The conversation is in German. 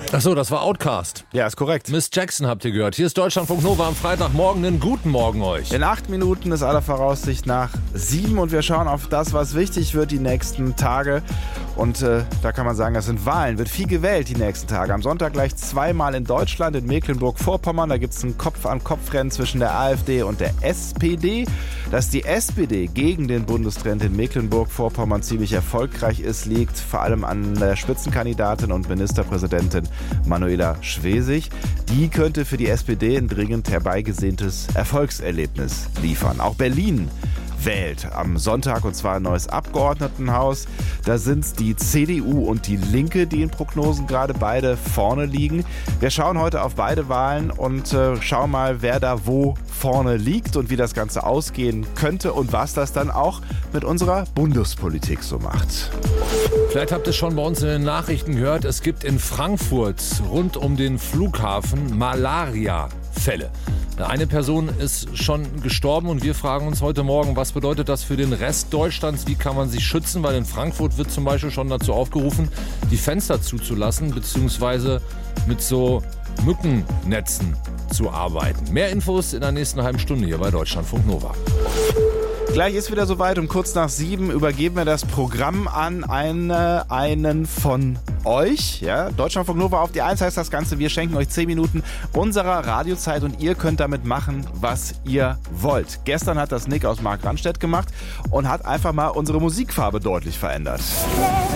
Achso, das war Outcast. Ja, ist korrekt. Miss Jackson habt ihr gehört. Hier ist Deutschlandfunk Nova am Freitagmorgen. Einen guten Morgen euch. In 8 Minuten ist aller Voraussicht nach 7 und wir schauen auf das, was wichtig wird die nächsten Tage. Und da kann man sagen, das sind Wahlen. Wird viel gewählt die nächsten Tage. Am Sonntag gleich zweimal in Deutschland, in Mecklenburg-Vorpommern. Da gibt es ein Kopf-an-Kopf-Rennen zwischen der AfD und der SPD. Dass die SPD gegen den Bundestrend in Mecklenburg-Vorpommern ziemlich erfolgreich ist, liegt vor allem an der Spitzenkandidatin und Ministerpräsidentin Manuela Schwesig. Die könnte für die SPD ein dringend herbeigesehntes Erfolgserlebnis liefern. Auch Berlin wählt am Sonntag, und zwar ein neues Abgeordnetenhaus. Da sind es die CDU und die Linke, die in Prognosen gerade beide vorne liegen. Wir schauen heute auf beide Wahlen und schauen mal, wer da wo vorne liegt und wie das Ganze ausgehen könnte und was das dann auch mit unserer Bundespolitik so macht. Vielleicht habt ihr schon bei uns in den Nachrichten gehört, es gibt in Frankfurt rund um den Flughafen Malaria-Fälle. Eine Person ist schon gestorben und wir fragen uns heute Morgen, was bedeutet das für den Rest Deutschlands? Wie kann man sich schützen? Weil in Frankfurt wird zum Beispiel schon dazu aufgerufen, die Fenster zuzulassen, beziehungsweise mit so Mückennetzen zu arbeiten. Mehr Infos in der nächsten halben Stunde hier bei Deutschlandfunk Nova. Gleich ist wieder soweit. Um kurz nach 7 übergeben wir das Programm an einen von euch. Ja? Deutschlandfunk Nova auf die 1 heißt das Ganze. Wir schenken euch 10 Minuten unserer Radiozeit und ihr könnt damit machen, was ihr wollt. Gestern hat das Nick aus Markranstädt gemacht und hat einfach mal unsere Musikfarbe deutlich verändert.